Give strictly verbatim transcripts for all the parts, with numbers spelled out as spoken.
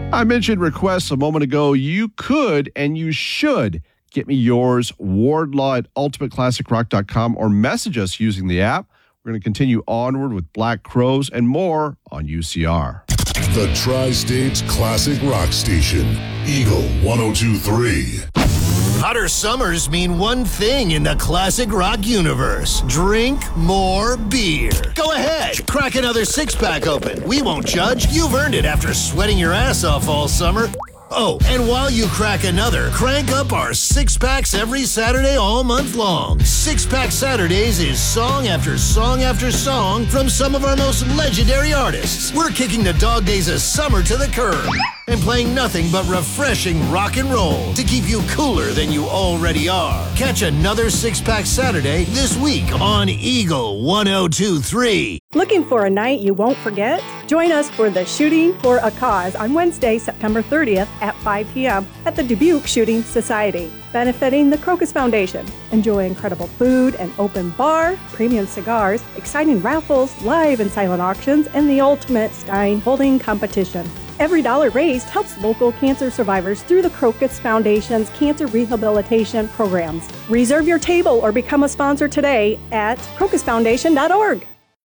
I mentioned requests a moment ago. You could and you should get me yours, Wardlaw at ultimate classic rock dot com, or message us using the app. We're going to continue onward with Black Crowes and more on U C R. The Tri-States Classic Rock Station, Eagle one oh two point three. Hotter summers mean one thing in the classic rock universe. Drink more beer. Go ahead, crack another six-pack open. We won't judge. You've earned it after sweating your ass off all summer. Oh, and while you crack another, crank up our six-packs every Saturday all month long. Six-Pack Saturdays is song after song after song from some of our most legendary artists. We're kicking the dog days of summer to the curb and playing nothing but refreshing rock and roll to keep you cooler than you already are. Catch another Six-Pack Saturday this week on Eagle one oh two point three. Looking for a night you won't forget? Join us for the Shooting for a Cause on Wednesday, September thirtieth at five p.m. at the Dubuque Shooting Society, benefiting the Crocus Foundation. Enjoy incredible food, an open bar, premium cigars, exciting raffles, live and silent auctions, and the ultimate Stein holding competition. Every dollar raised helps local cancer survivors through the Crocus Foundation's cancer rehabilitation programs. Reserve your table or become a sponsor today at crocus foundation dot org.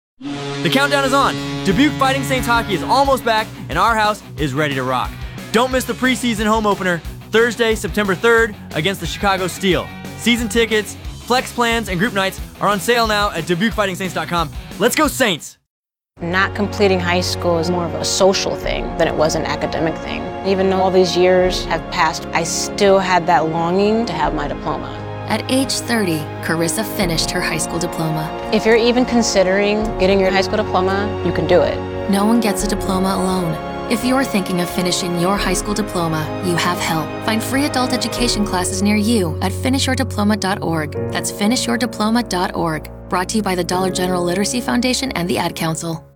The countdown is on. Dubuque Fighting Saints hockey is almost back, and our house is ready to rock. Don't miss the preseason home opener, Thursday, September third, against the Chicago Steel. Season tickets, flex plans, and group nights are on sale now at dubuque fighting saints dot com. Let's go Saints! Not completing high school is more of a social thing than it was an academic thing. Even though all these years have passed, I still had that longing to have my diploma. At age thirty, Carissa finished her high school diploma. If you're even considering getting your high school diploma, you can do it. No one gets a diploma alone. If you're thinking of finishing your high school diploma, you have help. Find free adult education classes near you at finish your diploma dot org. That's finish your diploma dot org. Brought to you by the Dollar General Literacy Foundation and the Ad Council.